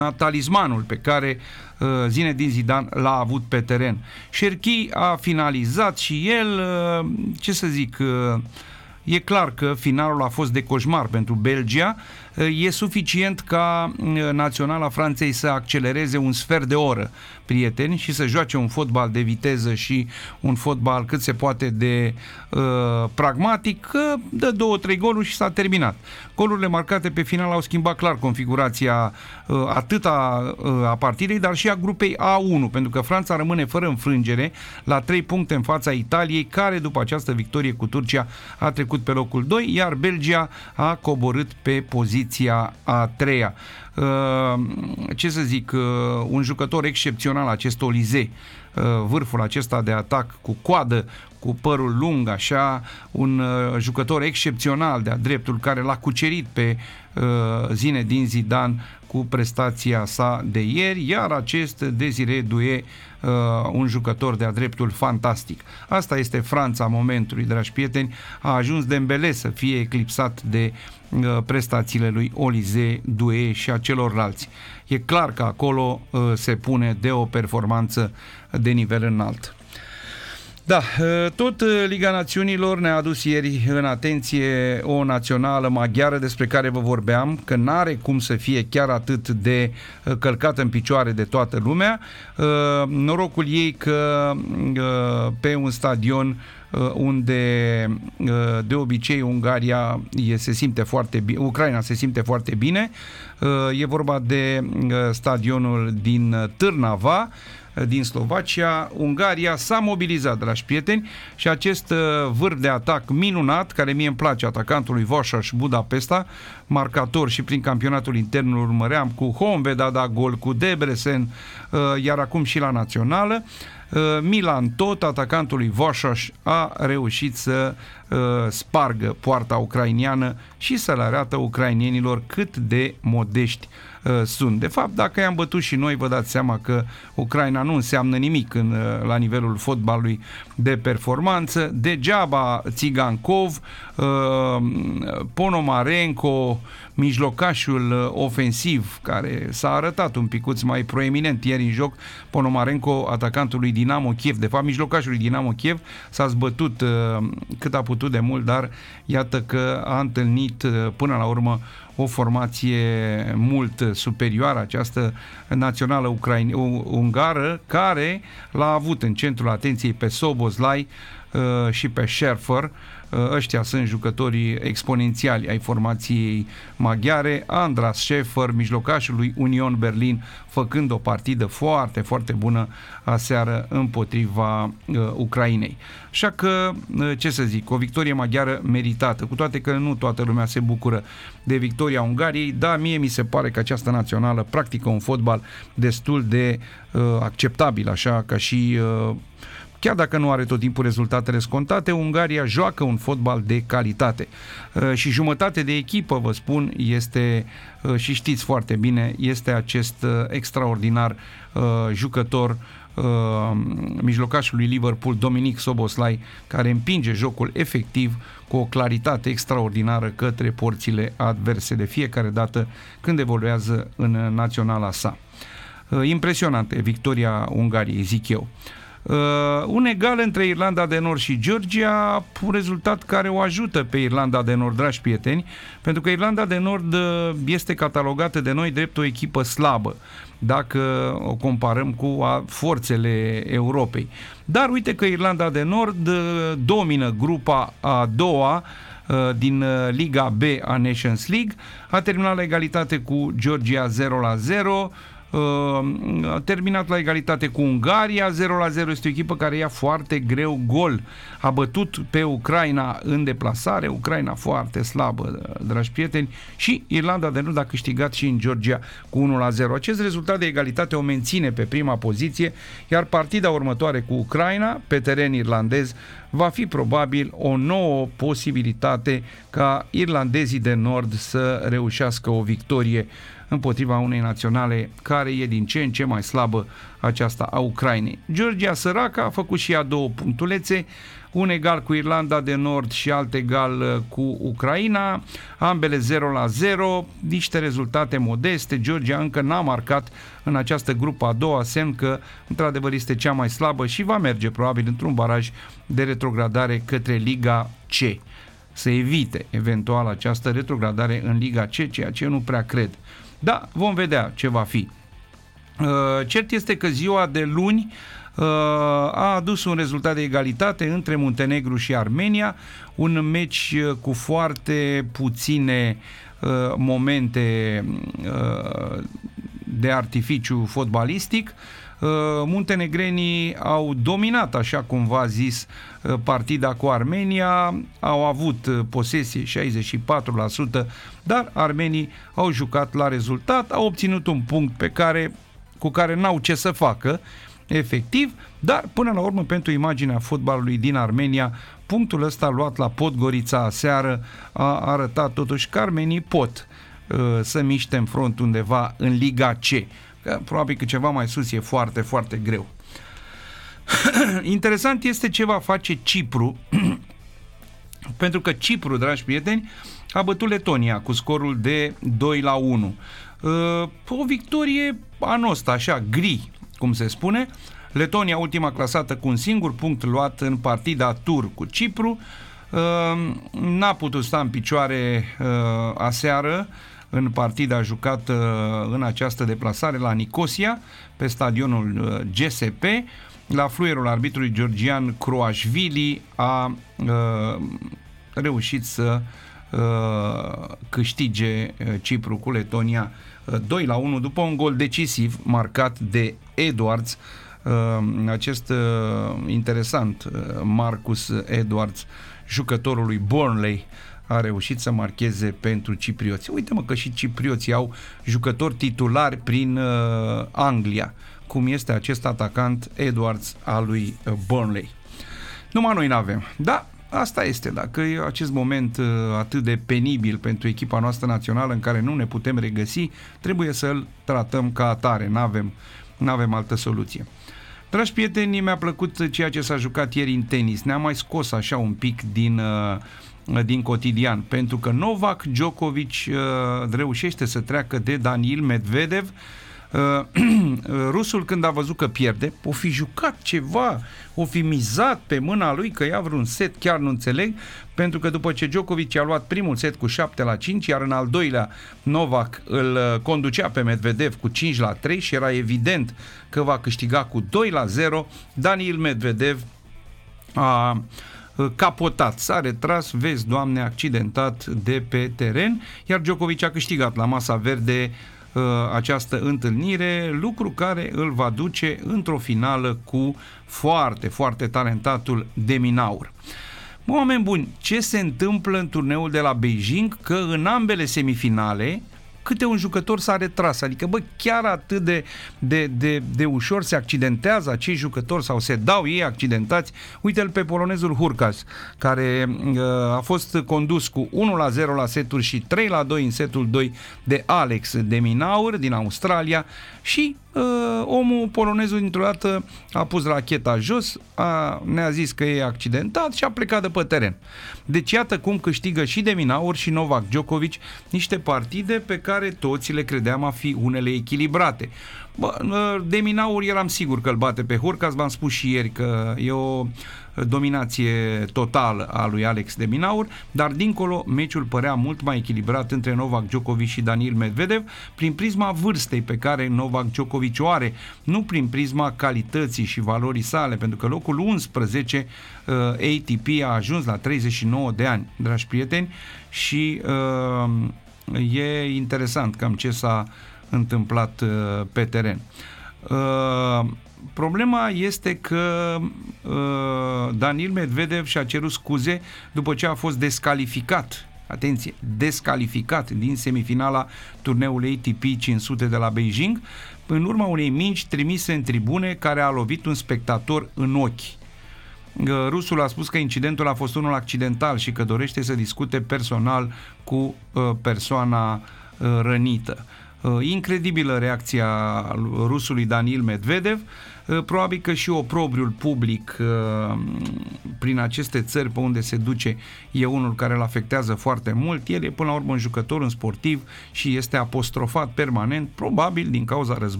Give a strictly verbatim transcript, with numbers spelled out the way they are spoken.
talismanul pe care uh, Zinedine Zidane l-a avut pe teren. Cherki a finalizat și el, uh, ce să zic, uh, e clar că finalul a fost de coșmar pentru Belgia. E suficient ca naționala Franței să accelereze un sfert de oră, prieteni, și să joace un fotbal de viteză și un fotbal cât se poate de uh, pragmatic, că dă două, trei goluri și s-a terminat. Golurile marcate pe final au schimbat clar configurația uh, atât a, uh, a partidei, dar și a grupei A unu, pentru că Franța rămâne fără înfrângere la trei puncte în fața Italiei, care după această victorie cu Turcia a trecut pe locul doi, iar Belgia a coborât pe poziția a treia. Ce să zic, un jucător excepțional, acest Olise, vârful acesta de atac cu coadă, cu părul lung, așa, un jucător excepțional de-a dreptul, care l-a cucerit pe Zinedine Zidane cu prestația sa de ieri, iar acest Désiré Doué, un jucător de-a dreptul fantastic. Asta este Franța momentului, dragi prieteni. A ajuns Dembélé să fie eclipsat de prestațiile lui Olise, Doué și a celorlalți. E clar că acolo se pune de o performanță de nivel înalt. Da, tot Liga Națiunilor ne-a adus ieri în atenție o națională maghiară despre care vă vorbeam, că n-are cum să fie chiar atât de călcată în picioare de toată lumea. Norocul ei că pe un stadion unde de obicei Ungaria se simte foarte bine, Ucraina se simte foarte bine, e vorba de stadionul din Târnava, din Slovacia. Ungaria s-a mobilizat, dragi prieteni, și acest vârf de atac minunat, care mie îmi place, atacantului Vasas Budapesta, marcator și prin campionatul intern urmăream, cu Honved a dat gol, cu Debrecen, iar acum și la națională. Milan tot, atacantului Vasas, a reușit să uh, spargă poarta ucrainiană și să le arată ucrainienilor cât de modești uh, sunt. De fapt, dacă i-am bătut și noi, vă dați seama că Ucraina nu înseamnă nimic în, uh, la nivelul fotbalului de performanță. Degeaba Țigankov, uh, Ponomarenko, mijlocașul ofensiv, care s-a arătat un picuț mai proeminent ieri în joc, Ponomarenko, atacantului Dinamo Kiev, de fapt mijlocașului Dinamo Kiev, s-a zbătut uh, cât a putut de mult, dar iată că a întâlnit uh, până la urmă o formație mult superioară, această națională ucraine, ungară, care l-a avut în centrul atenției pe Szoboszlai uh, și pe Scherfer. Ăștia sunt jucătorii exponențiali ai formației maghiare. Andras Schaefer, mijlocașul lui Union Berlin, făcând o partidă foarte, foarte bună aseară împotriva uh, Ucrainei. Așa că, uh, ce să zic, o victorie maghiară meritată, cu toate că nu toată lumea se bucură de victoria Ungariei, dar mie mi se pare că această națională practică un fotbal destul de uh, acceptabil, așa, ca și uh, chiar dacă nu are tot timpul rezultatele scontate, Ungaria joacă un fotbal de calitate. Și jumătate de echipă, vă spun, este, și știți foarte bine, este acest extraordinar jucător, mijlocașul lui Liverpool, Dominic Szoboszlai, care împinge jocul efectiv cu o claritate extraordinară către porțile adverse de fiecare dată când evoluează în naționala sa. Impresionantă victoria Ungariei, zic eu. Uh, un egal între Irlanda de Nord și Georgia, un rezultat care o ajută pe Irlanda de Nord, dragi prieteni, pentru că Irlanda de Nord este catalogată de noi drept o echipă slabă, dacă o comparăm cu a, forțele Europei. Dar uite că Irlanda de Nord domină grupa a doua din Liga B a Nations League, a terminat la egalitate cu Georgia zero la zero, a terminat la egalitate cu Ungaria zero la zero. Este o echipă care ia foarte greu gol. A bătut pe Ucraina în deplasare, Ucraina foarte slabă, dragi prieteni, și Irlanda de Nord a câștigat și în Georgia cu unu la zero. Acest rezultat de egalitate o menține pe prima poziție, iar partida următoare cu Ucraina, pe teren irlandez, va fi probabil o nouă posibilitate ca irlandezii de Nord să reușească o victorie împotriva unei naționale care e din ce în ce mai slabă, aceasta a Ucrainei. Georgia săracă a făcut și ea două punctulețe, un egal cu Irlanda de Nord și alt egal cu Ucraina, ambele zero la zero, niște rezultate modeste. Georgia încă n-a marcat în această grupă a doua, semn că într-adevăr este cea mai slabă și va merge probabil într-un baraj de retrogradare către Liga C. Să evite eventual această retrogradare în Liga C, ceea ce eu nu prea cred. Da, vom vedea ce va fi. Cert este că ziua de luni a adus un rezultat de egalitate între Muntenegru și Armenia, un meci cu foarte puține momente de artificiu fotbalistic. Muntenegrenii au dominat, așa cum v-a zis, partida cu Armenia, au avut posesie șaizeci și patru la sută, dar armenii au jucat la rezultat, au obținut un punct pe care, cu care n-au ce să facă, efectiv, dar până la urmă pentru imaginea fotbalului din Armenia, punctul ăsta luat la Podgorița aseară a arătat totuși că armenii pot uh, să miște în front undeva în Liga C. Că probabil că ceva mai sus e foarte, foarte greu. Interesant este ce va face Cipru, pentru că Cipru, dragi prieteni, a bătut Letonia cu scorul de doi la unu. Uh, o victorie anostă, așa, gri, cum se spune. Letonia, ultima clasată, cu un singur punct luat în partida tur cu Cipru, uh, n-a putut sta în picioare uh, aseară în partida jucată în această deplasare la Nicosia, pe stadionul G S P. La fluierul arbitrului georgian Croașvili a uh, reușit să uh, câștige Cipru cu Letonia uh, doi la unu după un gol decisiv marcat de Edwards, uh, acest uh, interesant uh, Marcus Edwards, jucătorul lui Burnley, a reușit să marcheze pentru ciprioți. Uite-mă că și ciprioții au jucători titulari prin uh, Anglia, cum este acest atacant Edwards al lui uh, Burnley. Numai noi n-avem. Da, asta este. Dacă e acest moment uh, atât de penibil pentru echipa noastră națională în care nu ne putem regăsi, trebuie să-l tratăm ca atare. N-avem, n-avem altă soluție. Dragi prieteni, mi-a plăcut ceea ce s-a jucat ieri în tenis. Ne-a mai scos așa un pic din... Uh, din cotidian, pentru că Novak Djokovic uh, reușește să treacă de Daniil Medvedev. Uh, rusul, când a văzut că pierde, o fi jucat ceva, o fi mizat pe mâna lui că ia vreun set, chiar nu înțeleg, pentru că după ce Djokovic a luat primul set cu șapte la cinci, iar în al doilea Novak îl conducea pe Medvedev cu cinci la trei și era evident că va câștiga cu doi la zero, Daniil Medvedev a capotat, s-a retras, vezi, Doamne, accidentat de pe teren, iar Djokovic a câștigat la masa verde uh, această întâlnire, lucru care îl va duce într-o finală cu foarte, foarte talentatul de Minaur. Oameni buni, ce se întâmplă în turneul de la Beijing? Că în ambele semifinale câte un jucător s-a retras, adică bă, chiar atât de, de, de, de ușor se accidentează acei jucători sau se dau ei accidentați. Uite-l pe polonezul Hurkacz, care uh, a fost condus cu unu la zero la seturi și trei la doi în setul doi de Alex de Minaur din Australia și uh, omul polonezul dintr-o dată a pus racheta jos, a, ne-a zis că e accidentat și a plecat de pe teren. Deci iată cum câștigă și de Minaur și Novak Djokovic niște partide pe care toți le credeam a fi unele echilibrate. Bă, de Minaur eram sigur că îl bate pe Hurkacz, v-am spus și ieri că e o dominație totală a lui Alex de Minaur, dar dincolo meciul părea mult mai echilibrat între Novak Djokovic și Daniil Medvedev prin prisma vârstei pe care Novak Djokovic o are, nu prin prisma calității și valorii sale, pentru că locul unsprezece uh, A T P a ajuns la treizeci și nouă de ani, dragi prieteni, și uh, e interesant cam ce s-a întâmplat uh, pe teren. Uh, Problema este că uh, Daniil Medvedev și-a cerut scuze după ce a fost descalificat, atenție, descalificat din semifinala turneului A T P cinci sute de la Beijing, în urma unei mingi trimise în tribune care a lovit un spectator în ochi. Uh, rusul a spus că incidentul a fost unul accidental și că dorește să discute personal cu uh, persoana uh, rănită. Incredibilă reacția rusului Daniil Medvedev. Probabil că și oprobriul public prin aceste țări pe unde se duce e unul care îl afectează foarte mult. El e până la urmă un jucător, un sportiv și este apostrofat permanent, probabil din cauza războiului